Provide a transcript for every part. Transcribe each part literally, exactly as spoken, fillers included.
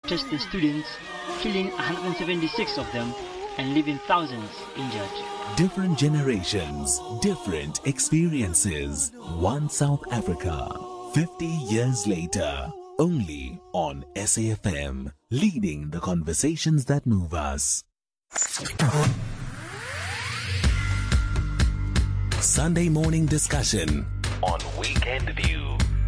tested students, killing one hundred seventy-six of them and leaving thousands injured. Different generations, different experiences. One South Africa, fifty years later, only on S A F M, leading the conversations that move us. Sunday morning discussion on Weekend View.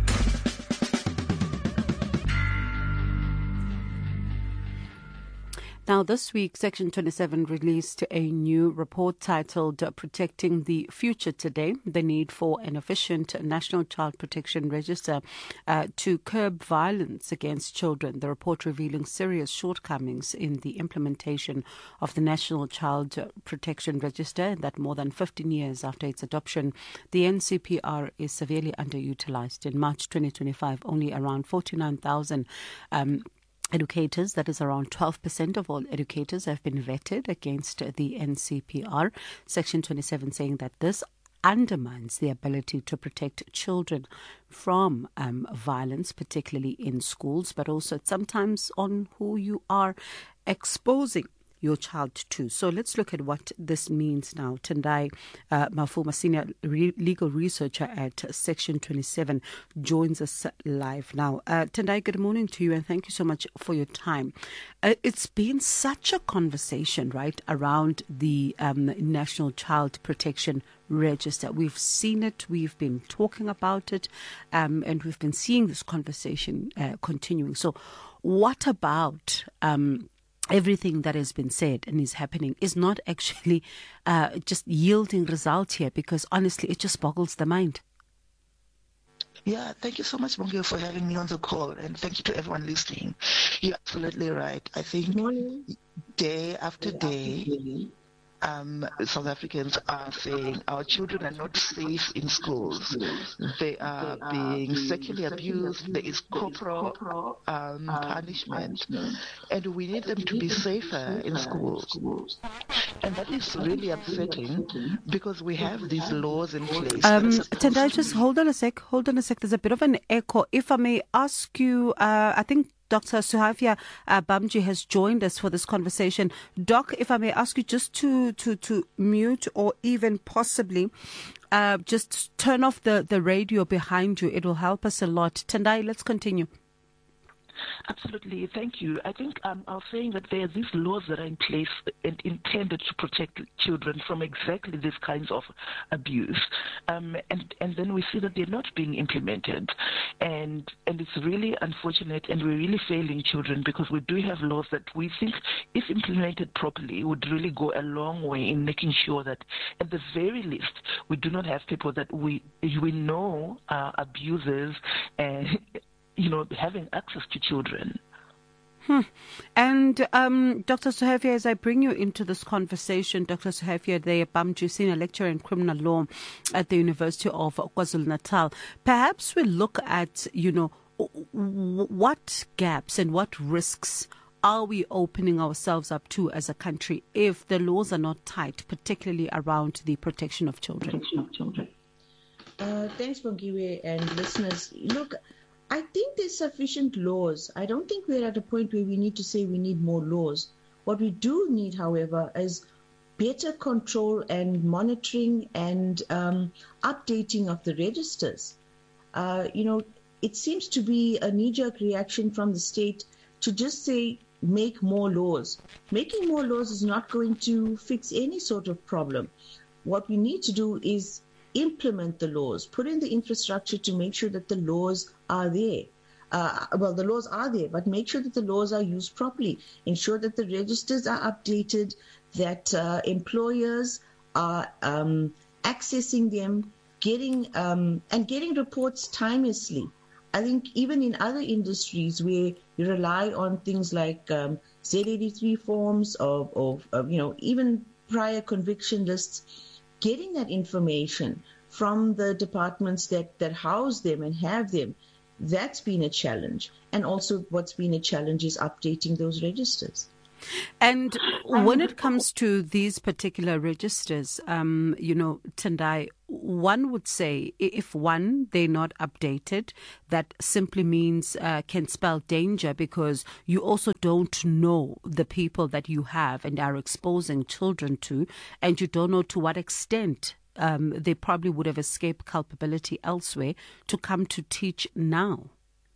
Now, this week, Section twenty-seven released a new report titled Protecting the Future Today, the need for an efficient National Child Protection Register uh, to curb violence against children. The report revealing serious shortcomings in the implementation of the National Child Protection Register, and that more than fifteen years after its adoption, the N C P R is severely underutilized. In March twenty twenty-five, only around forty-nine thousand um, educators, that is around twelve percent of all educators, have been vetted against the N C P R. Section twenty-seven saying that this undermines the ability to protect children from um, violence, particularly in schools, but also sometimes on who you are exposing your child to. So let's look at what this means now. Tendai uh, Mafuma, senior re- legal researcher at Section twenty-seven, joins us live now. Uh, Tendai, good morning to you, and thank you so much for your time. Uh, it's been such a conversation, right, around the um, National Child Protection Register. We've seen it, we've been talking about it, um, and we've been seeing this conversation uh, continuing. So what about Um, everything that has been said and is happening is not actually uh, just yielding results here? Because honestly, it just boggles the mind. Yeah, thank you so much, Bongi, for having me on the call, and thank you to everyone listening. You're absolutely right. I think day after day, Um, South Africans are saying our children are not safe in schools. They are being sexually abused. There is corporal um, punishment, and we need them to be safer in schools. And that is really upsetting because we have these laws in place. Um, Tendai, just hold on a sec. Hold on a sec. There's a bit of an echo. If I may ask you, uh, I think Doctor Suhafia uh, Bamji has joined us for this conversation. Doc, if I may ask you just to, to, to mute or even possibly uh, just turn off the, the radio behind you. It will help us a lot. Tendai, let's continue. Absolutely, thank you. I think um, I was saying that there are these laws that are in place and intended to protect children from exactly these kinds of abuse, um, and and then we see that they're not being implemented, and and it's really unfortunate, and we're really failing children because we do have laws that we think, if implemented properly, would really go a long way in making sure that, at the very least, we do not have people that we we know are abusers and, you know, having access to children. Hmm. And um, Doctor Suhafia, as I bring you into this conversation, Doctor Suhafia Bamji, senior lecturer in criminal law at the University of KwaZulu-Natal, perhaps we look at, you know, what gaps and what risks are we opening ourselves up to as a country if the laws are not tight, particularly around the protection of children? Protection of children. Uh, thanks, Bongiwe, and listeners. Look, I think there's sufficient laws. I don't think we're at a point where we need to say we need more laws. What we do need, however, is better control and monitoring and um, updating of the registers. Uh, you know, it seems to be a knee-jerk reaction from the state to just say, make more laws. Making more laws is not going to fix any sort of problem. What we need to do is implement the laws, put in the infrastructure to make sure that the laws are there. Uh, well, the laws are there, but make sure that the laws are used properly. Ensure that the registers are updated, that uh, employers are um, accessing them, getting um, and getting reports timelessly. I think even in other industries where you rely on things like um, Z eighty-three forms or, or, or, you know, even prior conviction lists, getting that information from the departments that, that house them and have them, that's been a challenge. And also what's been a challenge is updating those registers. And when it comes to these particular registers, um, you know, Tendai, one would say if one, they're not updated, that simply means uh, can spell danger, because you also don't know the people that you have and are exposing children to, and you don't know to what extent um, they probably would have escaped culpability elsewhere to come to teach now.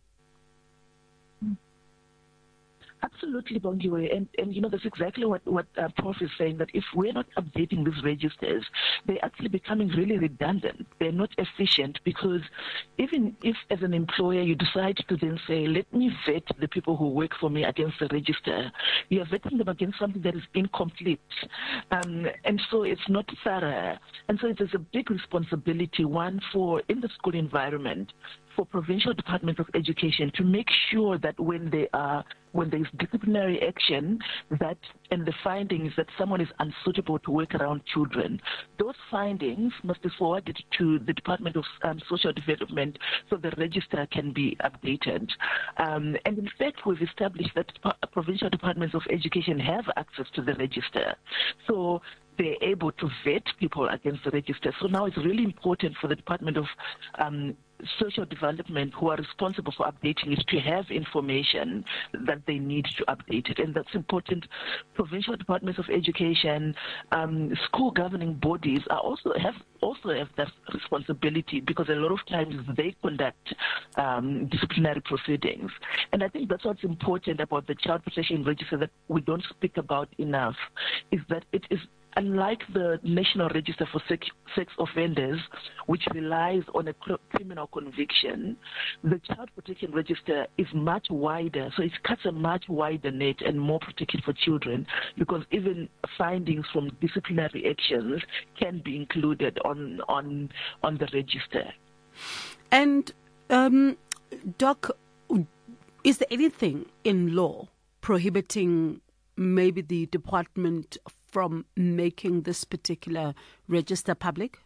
Absolutely, Bongiwe. And, and, you know, that's exactly what, what uh, Prof is saying, that if we're not updating these registers, they're actually becoming really redundant. They're not efficient, because even if, as an employer, you decide to then say, let me vet the people who work for me against the register, you're vetting them against something that is incomplete. Um, and so it's not thorough. And so there's a big responsibility, one, for in the school environment, for provincial Department of Education to make sure that when they are when there is disciplinary action, that and the findings that someone is unsuitable to work around children, those findings must be forwarded to the Department of um, Social Development so the register can be updated. Um, and in fact, we've established that provincial departments of education have access to the register. So they're able to vet people against the register. So now it's really important for the Department of um, Social Development, who are responsible for updating it, to have information that they need to update it. And that's important. Provincial departments of education, um, school governing bodies are also have also have that responsibility, because a lot of times they conduct um, disciplinary proceedings. And I think that's what's important about the Child Protection Register that we don't speak about enough, is that it is, unlike the National Register for Sex, sex Offenders, which relies on a criminal conviction, the Child Protection Register is much wider. So it cuts a much wider net and more protected for children, because even findings from disciplinary actions can be included on on on the register. And um, Doc, is there anything in law prohibiting maybe the department from making this particular register public?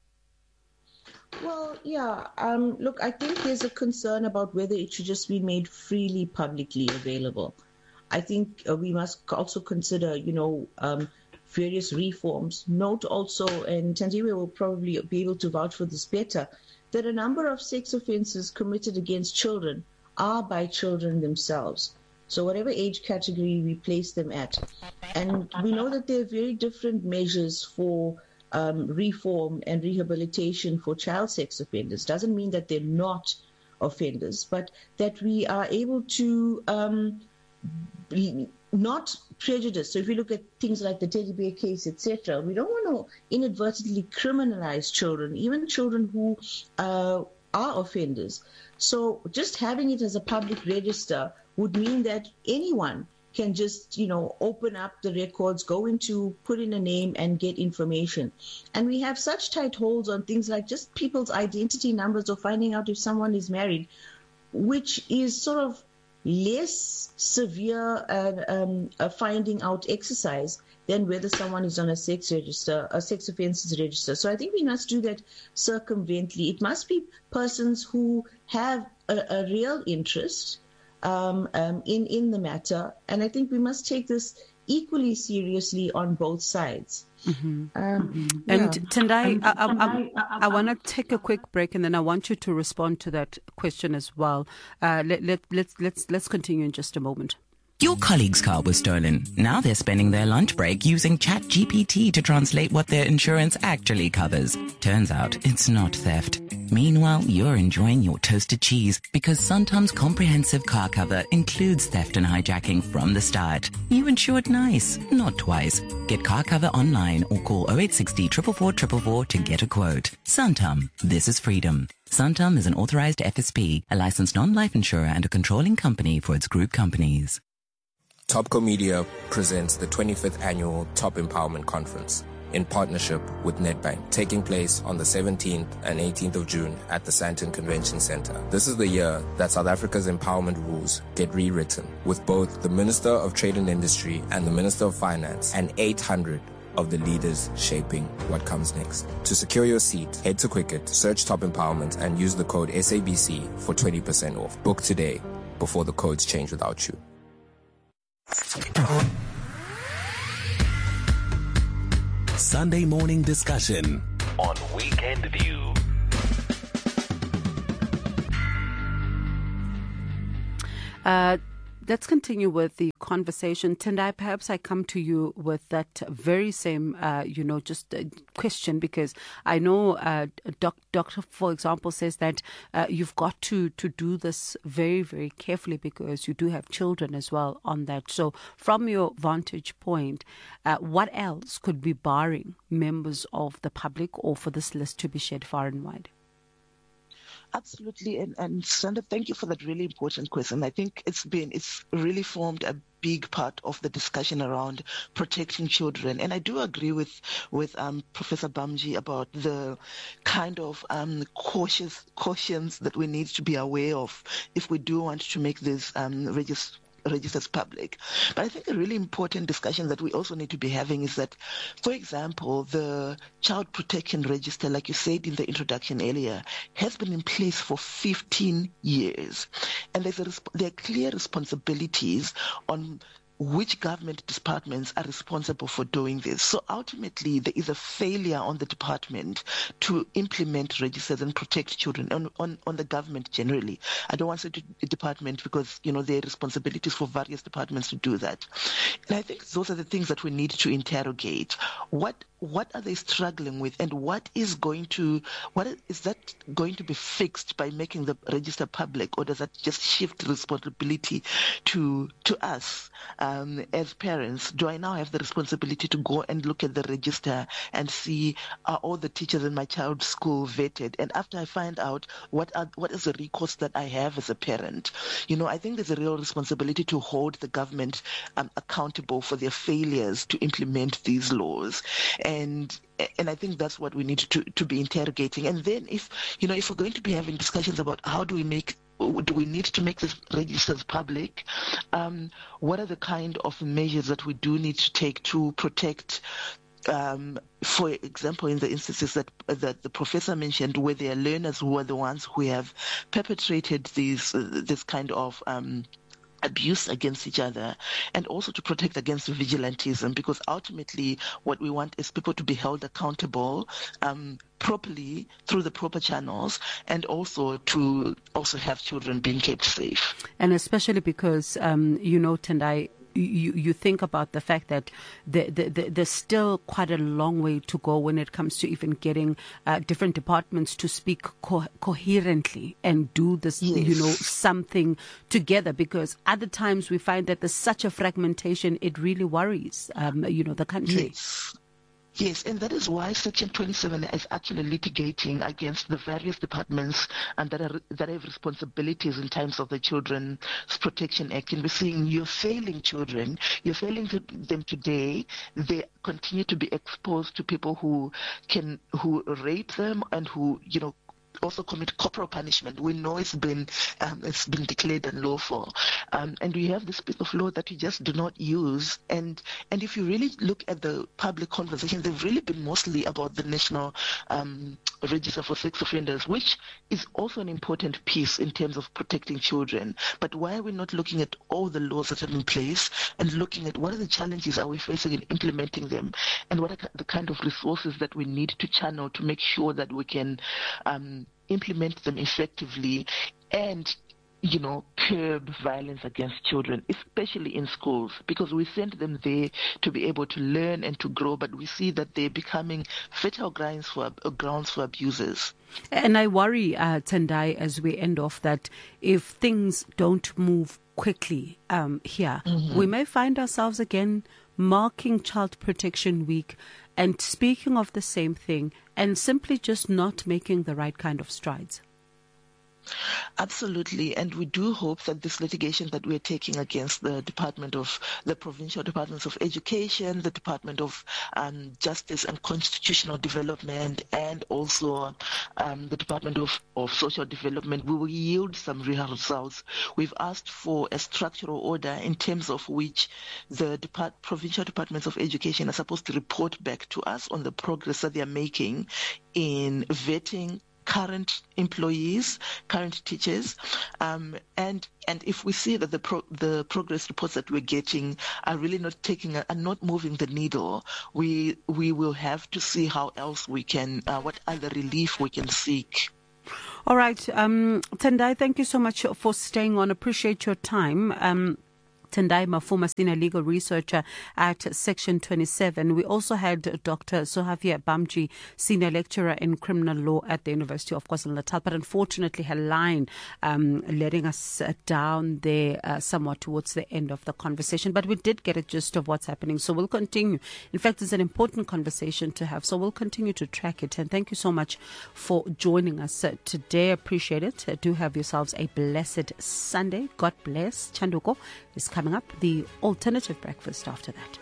Well, yeah. Um, look, I think there's a concern about whether it should just be made freely publicly available. I think uh, we must also consider, you know, um, various reforms. Note also, and Tanziwe will probably be able to vouch for this better, that a number of sex offenses committed against children are by children themselves. So whatever age category we place them at. And we know that there are very different measures for um, reform and rehabilitation for child sex offenders. Doesn't mean that they're not offenders, but that we are able to um, be not prejudice. So if you look at things like the teddy bear case, et cetera, we don't want to inadvertently criminalize children, even children who uh, are offenders. So just having it as a public register would mean that anyone can just, you know, open up the records, go into, put in a name and get information. And we have such tight holds on things like just people's identity numbers or finding out if someone is married, which is sort of less severe uh, um, a finding out exercise than whether someone is on a sex register, a sex offences register. So I think we must do that circumvently. It must be persons who have a, a real interest Um, um, in, in the matter. And I think we must take this equally seriously on both sides. Mm-hmm. Um, mm-hmm. And yeah. Tendai, I, I, I, I, I want to take a quick break, and then I want you to respond to that question as well. Uh, let, let, let's, let's, let's continue in just a moment. Your colleague's car was stolen. Now they're spending their lunch break using ChatGPT to translate what their insurance actually covers. Turns out it's not theft. Meanwhile, you're enjoying your toasted cheese because Santam's comprehensive car cover includes theft and hijacking from the start. You insured nice, not twice. Get car cover online or call oh eight six oh, four four four four four to get a quote. Santam, this is freedom. Santam is an authorized F S P, a licensed non-life insurer and a controlling company for its group companies. Topco Media presents the twenty-fifth Annual Top Empowerment Conference in partnership with Nedbank, taking place on the seventeenth and eighteenth of June at the Sandton Convention Center. This is the year that South Africa's empowerment rules get rewritten, with both the Minister of Trade and Industry and the Minister of Finance and eight hundred of the leaders shaping what comes next. To secure your seat, head to Quicket, search Top Empowerment and use the code S A B C for twenty percent off. Book today before the codes change without you. Sunday morning discussion on Weekend View. Uh, let's continue with the conversation. Tendai, perhaps I come to you with that very same, uh, you know, just uh, question, because I know uh, doc, doctor, for example, says that uh, you've got to, to do this very, very carefully because you do have children as well on that. So from your vantage point, uh, what else could be barring members of the public or for this list to be shared far and wide? Absolutely, and and Sandra, thank you for that really important question. I think it's been it's really formed a big part of the discussion around protecting children, and I do agree with with um, Professor Bamji about the kind of um, cautious cautions that we need to be aware of if we do want to make this um, register. registers public. But I think a really important discussion that we also need to be having is that, for example, the Child Protection Register, like you said in the introduction earlier, has been in place for fifteen years. And there's a, there are clear responsibilities on which government departments are responsible for doing this. So ultimately, there is a failure on the department to implement registers and protect children, on, on, on the government generally. I don't want to say the department because, you know, there are responsibilities for various departments to do that. And I think those are the things that we need to interrogate. What what are they struggling with, and what is going to, what is, is that going to be fixed by making the register public, or does that just shift responsibility to to us um, as parents? Do I now have the responsibility to go and look at the register and see are all the teachers in my child's school vetted? And after I find out what are, what is the recourse that I have as a parent, you know, I think there's a real responsibility to hold the government um, accountable for their failures to implement these laws. And and I think that's what we need to, to be interrogating. And then if, you know, if we're going to be having discussions about how do we make, do we need to make these registers public, um, what are the kind of measures that we do need to take to protect, um, for example, in the instances that that the professor mentioned, where there are learners who are the ones who have perpetrated these uh, this kind of um, abuse against each other, and also to protect against vigilantism, because ultimately what we want is people to be held accountable um, properly through the proper channels, and also to also have children being kept safe. And especially because, um, you know, Tendai, You, you think about the fact that the, the, the, there's still quite a long way to go when it comes to even getting uh, different departments to speak co- coherently and do this, yes. you know, something together. Because other times we find that there's such a fragmentation, it really worries, um, you know, the country. Yes. Yes, and that is why Section twenty-seven is actually litigating against the various departments and that are, that have responsibilities in terms of the Children's Protection Act. And we're seeing you're failing children, you're failing to them today. They continue to be exposed to people who can who rape them and who, you know, also commit corporal punishment. We know it's been um, it's been declared unlawful, um, and we have this piece of law that we just do not use. And and if you really look at the public conversations, they've really been mostly about the National um, Register for Sex Offenders, which is also an important piece in terms of protecting children. But why are we not looking at all the laws that are in place and looking at what are the challenges are we facing in implementing them, and what are the kind of resources that we need to channel to make sure that we can um, implement them effectively and, you know, curb violence against children, especially in schools, because we send them there to be able to learn and to grow, but we see that they're becoming fertile grounds for, uh, grounds for abusers. And I worry, uh, Tendai, as we end off, that if things don't move quickly um, here, mm-hmm. we may find ourselves again marking Child Protection Week and speaking of the same thing and simply just not making the right kind of strides. Absolutely, and we do hope that this litigation that we're taking against the Department of the Provincial Departments of Education, the Department of um, Justice and Constitutional Development, and also um, the Department of, of Social Development, we will yield some real results. We've asked for a structural order in terms of which the Depart- Provincial Departments of Education are supposed to report back to us on the progress that they are making in vetting current employees, current teachers, um, and and if we see that the pro- the progress reports that we're getting are really not taking a, are not moving the needle, we we will have to see how else we can, uh, what other relief we can seek. All right, um, Tendai, thank you so much for staying on. Appreciate your time. Um, Tendai Mafuma, senior legal researcher at Section twenty-seven. We also had Doctor Sohavia Bamji, senior lecturer in criminal law at the University of KwaZulu-Natal. But unfortunately, her line um, letting us down there uh, somewhat towards the end of the conversation. But we did get a gist of what's happening. So we'll continue. In fact, it's an important conversation to have. So we'll continue to track it. And thank you so much for joining us uh, today. Appreciate it. Uh, do have yourselves a blessed Sunday. God bless. Chanduko is coming up, the alternative breakfast after that.